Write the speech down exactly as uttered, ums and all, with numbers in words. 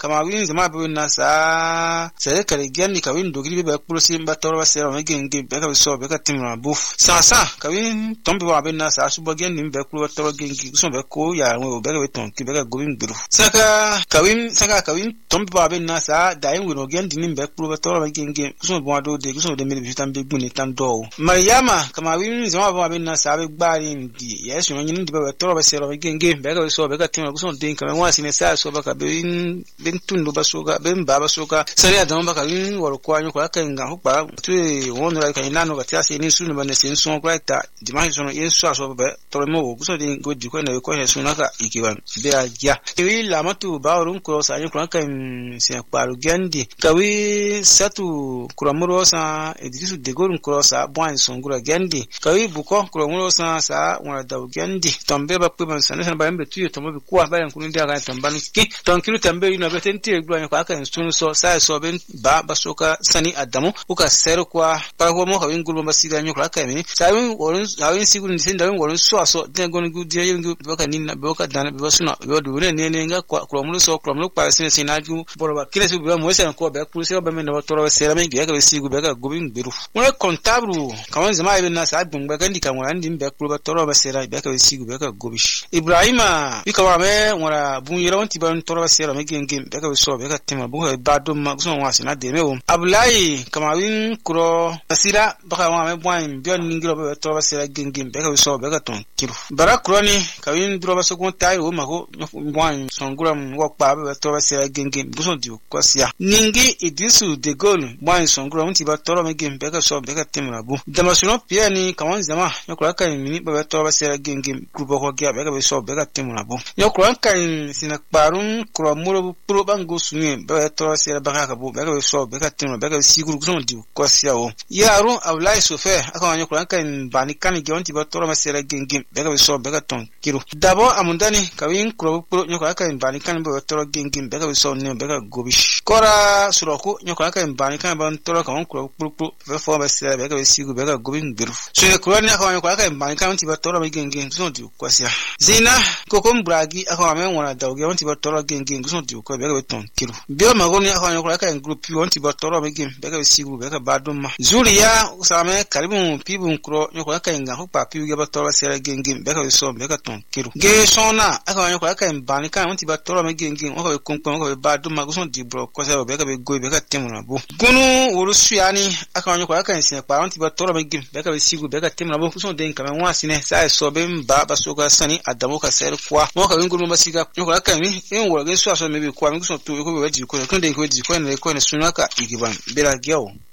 kama win zama be na sa sai kare gani ka win dogiri be kulo simba toro basera me genge be ka so be ka timra buf sa sa ka win tombe wa be na sa subo geni be kulo toro genge so be ko ya mo be ka ton ki be ka gobin biru saka ka win saka ka win tombe wa be na sa dai wino gendi ni be kulo toro be genge so bo do de so de me be tan be guni tan do Mariama kama win zama wa be na sa be gbari ndi yesu nyin ndi be toro basera me genge be ka so be ka timra so de kama wa sine sa so be ka be bin tundu basoga ben baba soga sari adam baka yin wor ko anyu ko akan ga hukba tu wonu ra kan nanu ga tiase ni sunu ban sen son ko ta dimahi sono yin so so be to mo ko so din go di ko na ko he sunu ka ikiban be ya wi la matu ba orun ko sa anyu ko kan se paru gandi kawi satu kuramuro sa edisu de gorun ko sa bwan son gura gandi kawi buko kuramuro sa sa wona da gandi tombe ba ko ban sanan ba mbe tu to mo bi ko ba yan kunu dia ga tamban ki ton kilu tambe ina be tenti egwa ko aka sunu so sai so ben ba basoka sani adamu uka sero kwa pa ho mo ka win gulma basira nyo ko aka mi sai win worun sai sigun ni senda win worun so so den gon gu dia yin gu baka ninna baka dana be basuna be do ne ne nga ko mo so ko mo pa sene sinaju boroba kile su be mo sen ko be ku se ba men na toro sera men ge ka sigu be ka gubin biru mo kontabru kaman zama ibn na sa dum be gandi kan wan dim be ku ba toro ba sera be ka sigu be ka gubish Ibrahima bikawa me wala bun yira wanti ban toro sera me genge be ka so be ka tema bu ba dum ma so wasi na de me o Abulai kama win kuro asira baka wa me bwan bion ningiro be toro ba sera genge be ka so be ka ton kiru barakroni kawin duro ba so kon tai o ma ko bwan songuram wo pa be toro ba sera genge bu so di ko sia ningi idisu de gol bwan songuram ti ba toro me genge be ka so be ka tema bu damasuno pia ni kawan zama nyokura kan mini ba toro ba sera genge grupo ko gya be ka so be ka tema bu nyokura kan sina parun kuro muro pro bango sunye be toro sera baka ka bu be ka so be ka tema be ka siguru so di ko sia o yaro Abulai sofe aka nyokura kan bani kan ge onti ba toro ba sera genge be ka so be ka ton kiru dabo amundani kawin kuro pro nyokura kan bani kan be toro genge be ka so ne be ka gobish kora suroko nyokura kan bani kan ba toro kan kuro pro pro be fo ba sera be ka sigu be ka gobin biru so kuro ni aka nyokura kan bani kan onti ba toro ba genge so di ko sia zina kokom bragi aka men wona dawge onti ba toro genge so di ko be ka ton kiru bio magoni aka nyokura kan group onti ba toro ba genge be ka sigu be ka badum ma zuriya usame karibu pibun kuro nyokura kan nga hupa pibu ba toro sera genge be ka so be ka ton kiru ge sona aka nyokura kan bani kan onti ba toro ba genge o ka konkon o ka badum ma so di bro ko sa be ka be go be ka temuna bu gunu wuru suyani aka nyokura kan sin pa onti ba toro ba genge be ka sigu be ka temuna bu so den kan wa sine sai so be ba ba so ka sani adamu ka ser kwa mo ka ngunu ba siga nyokura kan mi en wo ge so so me be kwa mi so to ko be ji ko ko den ko ji ko ne ko ne sunaka igiban bela geo